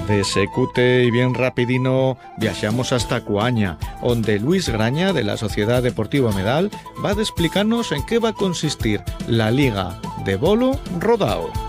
De Secute y bien rapidino viaxamos hasta Coaña, onde Luis Graña, de la Sociedad Deportiva Medal, va a explicarnos en qué va a consistir la Liga de Bolo Rodao.